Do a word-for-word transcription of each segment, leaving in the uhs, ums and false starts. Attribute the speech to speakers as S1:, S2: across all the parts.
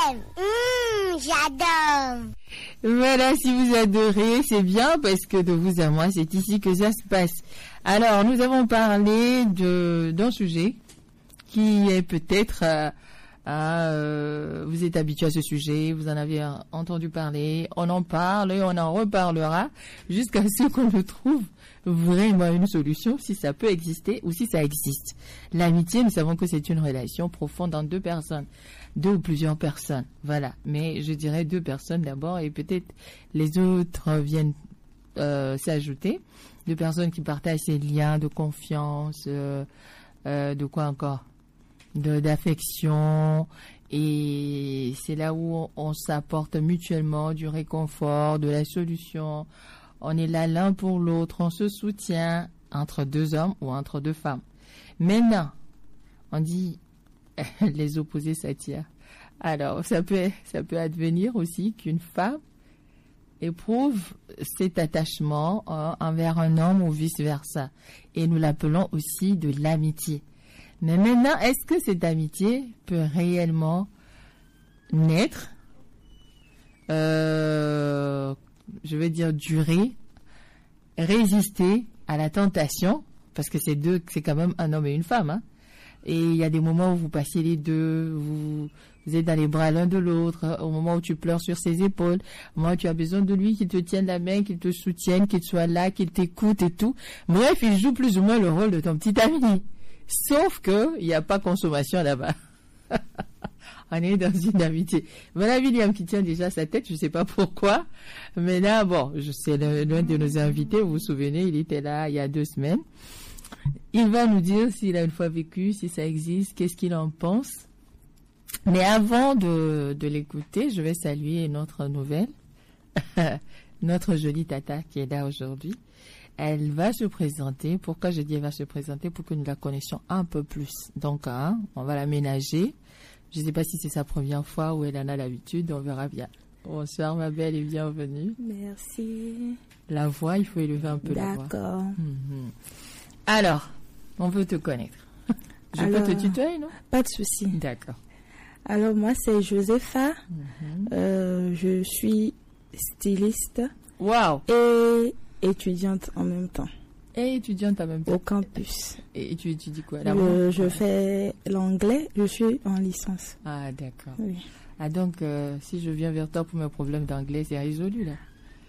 S1: j'aime. Mmh, j'adore.
S2: Voilà, si vous adorez, c'est bien parce que de vous à moi, c'est ici que ça se passe. Alors, nous avons parlé de d'un sujet qui est peut-être... Euh, Ah, euh, vous êtes habitué à ce sujet, vous en avez entendu parler, on en parle et on en reparlera jusqu'à ce qu'on le trouve vraiment une solution, si ça peut exister ou si ça existe. L'amitié, nous savons que c'est une relation profonde entre deux personnes, deux ou plusieurs personnes, voilà. Mais je dirais deux personnes d'abord et peut-être les autres viennent euh, s'ajouter. Deux personnes qui partagent ces liens de confiance, euh, euh, de quoi encore ? De, d'affection, et c'est là où on, on s'apporte mutuellement du réconfort, de la solution. On est là l'un pour l'autre, on se soutient entre deux hommes ou entre deux femmes. Maintenant, on dit les opposés s'attirent. Alors, ça peut, ça peut advenir aussi qu'une femme éprouve cet attachement euh, envers un homme ou vice-versa. Et nous l'appelons aussi de l'amitié. Mais maintenant, est-ce que cette amitié peut réellement naître, euh, je vais dire durer, résister à la tentation, parce que c'est deux, c'est quand même un homme et une femme, hein. Et il y a des moments où vous passez les deux, vous, vous êtes dans les bras l'un de l'autre, au moment où tu pleures sur ses épaules, au moment où tu as besoin de lui, qu'il te tienne la main, qu'il te soutienne, qu'il soit là, qu'il t'écoute et tout. Bref, il joue plus ou moins le rôle de ton petit ami. Sauf que il n'y a pas consommation là-bas. On est dans une amitié. Voilà William qui tient déjà sa tête, je ne sais pas pourquoi. Mais là, bon, je sais, l'un de nos invités, vous vous souvenez, il était là il y a deux semaines. Il va nous dire s'il a une fois vécu, si ça existe, qu'est-ce qu'il en pense. Mais avant de, de l'écouter, je vais saluer notre nouvelle, notre jolie tata qui est là aujourd'hui. Elle va se présenter. Pourquoi je dis elle va se présenter? Pour que nous la connaissions un peu plus. Donc, hein, on va l'aménager. Je ne sais pas si c'est sa première fois ou elle en a l'habitude. On verra bien. Bonsoir, ma belle, et bienvenue.
S3: Merci.
S2: La voix, il faut élever un peu la voix.
S3: D'accord.
S2: Mm-hmm. Alors, on veut te connaître. Je
S3: Alors,
S2: peux te tutoyer, non?
S3: Pas de souci.
S2: D'accord.
S3: Alors, moi, c'est Josepha.
S2: Mm-hmm.
S3: Euh, je suis styliste.
S2: Wow.
S3: Et étudiante en même temps.
S2: Et étudiante en même temps.
S3: Au campus.
S2: Et tu étudies quoi?
S3: Je, je fais l'anglais. Je suis en licence.
S2: Ah, d'accord.
S3: Oui.
S2: Ah, donc, euh, si je viens vers toi pour mes problèmes d'anglais, c'est résolu, là.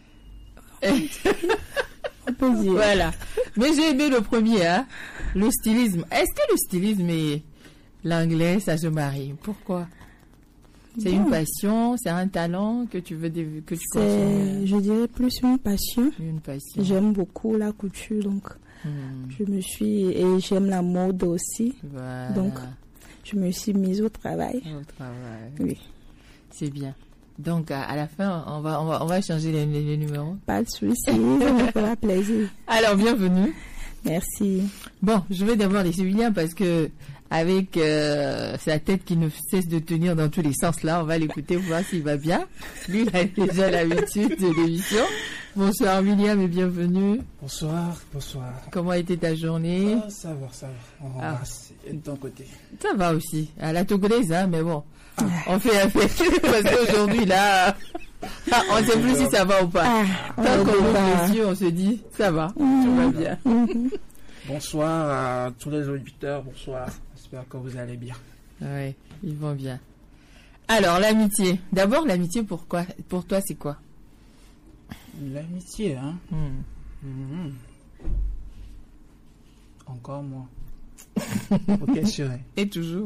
S3: On peut dire.
S2: Voilà. Mais j'ai aimé le premier, hein. Le stylisme. Est-ce que le stylisme et l'anglais, ça se marie? Pourquoi? C'est bon. Une passion, c'est un talent que tu veux dév- que tu
S3: c'est, je dirais plus une passion.
S2: Une passion.
S3: J'aime beaucoup la couture, donc hmm. je me suis et j'aime la mode aussi.
S2: Voilà.
S3: Donc je me suis mise au travail.
S2: Au travail.
S3: Oui.
S2: C'est bien. Donc à, à la fin, on va on va on va changer les, les, les numéros.
S3: Pas de souci, ça me fera plaisir.
S2: Alors bienvenue.
S3: Merci.
S2: Bon, je vais d'abord laisser William parce que avec euh, sa tête qui ne cesse de tenir dans tous les sens là, on va l'écouter voir s'il va bien. Lui, il a déjà l'habitude de l'émission. Bonsoir William et bienvenue.
S4: Bonsoir, bonsoir.
S2: Comment a été ta journée?
S4: Ah, ça va, ça va. On
S2: ah.
S4: va de ton côté.
S2: Ça va aussi. À la togolaise, hein, mais bon. Ah. On fait avec parce qu'aujourd'hui là, ah, on ne sait plus si ça va ou pas. Ah, Tant qu'on ouvre les yeux, on se dit ça va, mmh. tout va bien.
S4: Mmh. Bonsoir à tous les auditeurs, bonsoir. J'espère que vous allez bien.
S2: Oui, ils vont bien. Alors, l'amitié. D'abord, l'amitié, pourquoi? Pour toi, c'est quoi?
S4: L'amitié, hein mmh. Mmh. Encore moi. Ok, chérie.
S2: Et toujours.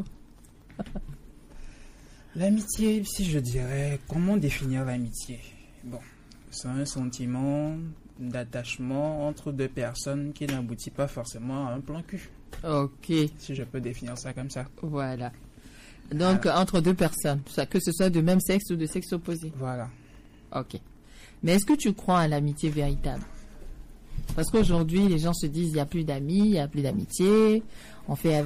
S4: L'amitié, si je dirais, comment définir l'amitié? Bon, c'est un sentiment d'attachement entre deux personnes qui n'aboutit pas forcément à un plan cul.
S2: Ok.
S4: Si je peux définir ça comme ça.
S2: Voilà. Donc, voilà. Entre deux personnes, que ce soit de même sexe ou de sexe opposé.
S4: Voilà.
S2: Ok. Mais est-ce que tu crois à l'amitié véritable? Parce qu'aujourd'hui, les gens se disent, il n'y a plus d'amis, il n'y a plus d'amitié, on fait avec